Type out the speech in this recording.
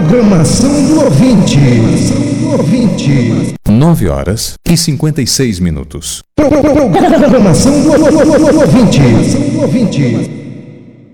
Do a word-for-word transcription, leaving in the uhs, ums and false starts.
Programação do ouvinte. Do ouvinte. nove horas e cinquenta e seis minutos. Programação do ouvinte. Do ouvinte.